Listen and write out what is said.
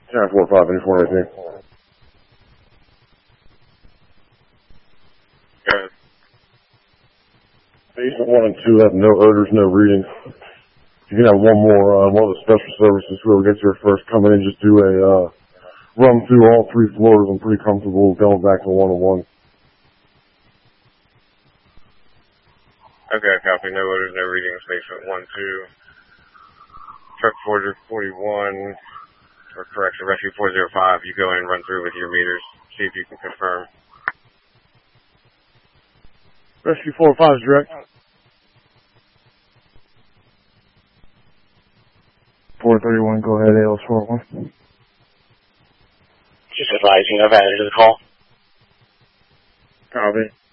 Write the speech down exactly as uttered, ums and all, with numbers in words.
ten four five, any four eighteen. Good. Basement one and two have no odors, no readings. You can have one more, uh, one of the special services, whoever gets here first, come in and just do a, uh, run through all three floors. I'm pretty comfortable going back to one oh one. Okay, copy. No orders, no readings. Basement one, two. Truck four forty-one, or correction, rescue four oh five. You go in and run through with your meters. See if you can confirm. Rescue four oh five is direct. four thirty-one, go ahead, A L S four oh one. Just advising, I've added to the call. Copy.